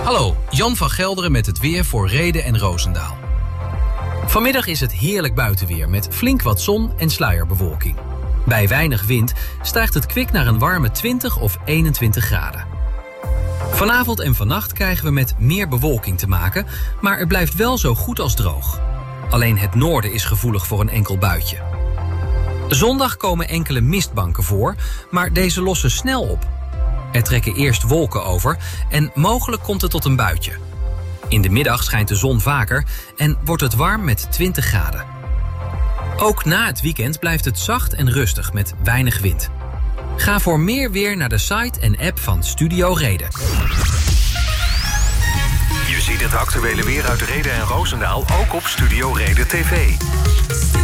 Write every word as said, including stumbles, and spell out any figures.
Hallo, Jan van Gelderen met het weer voor Rheden en Roosendaal. Vanmiddag is het heerlijk buitenweer met flink wat zon en sluierbewolking. Bij weinig wind stijgt het kwik naar een warme twintig of eenentwintig graden. Vanavond en vannacht krijgen we met meer bewolking te maken, maar het blijft wel zo goed als droog. Alleen het noorden is gevoelig voor een enkel buitje. Zondag komen enkele mistbanken voor, maar deze lossen snel op. Er trekken eerst wolken over en mogelijk komt het tot een buitje. In de middag schijnt de zon vaker en wordt het warm met twintig graden. Ook na het weekend blijft het zacht en rustig met weinig wind. Ga voor meer weer naar de site en app van Studio Reden. Je ziet het actuele weer uit Rheden en Roosendaal ook op Studio Reden T V.